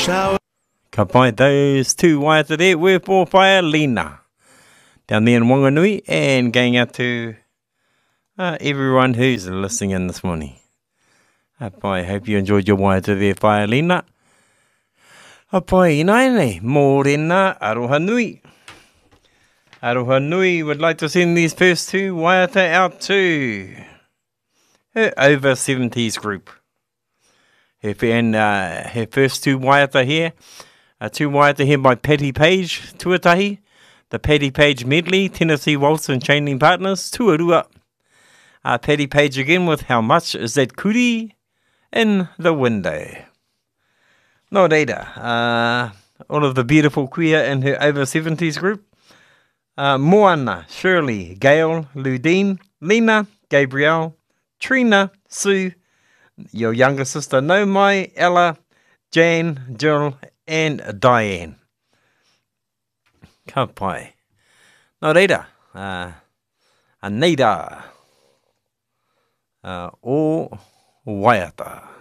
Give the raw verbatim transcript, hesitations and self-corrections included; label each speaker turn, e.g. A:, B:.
A: shower.
B: Ka pai those two waiata there were for Whaia Lina down there in Wanganui, and going out to uh, everyone who's listening in this morning. Uh, pai, hope you enjoyed your waiata there, Whaia Lina. Uh, pai, ina nei, mōrena aroha nui. Aroha nui would like to send these first two waiata out to her over seventies group. Her, and, uh, her first two waiata here, uh, two waiata here by Patty Page, tuatahi, the Patty Page medley, Tennessee Waltz and Chaining Partners, tuarua. Uh, Patty Page again with How Much Is That Kuri in the Window. No reira, uh, all of the beautiful queer in her over seventies group. Uh, Moana, Shirley, Gail, Ludine, Lena, Gabrielle, Trina, Sue, your younger sister Nomai, Ella, Jan, Jill, and Diane. Ka pai. Nō reira, uh, a neira, uh, o waiata.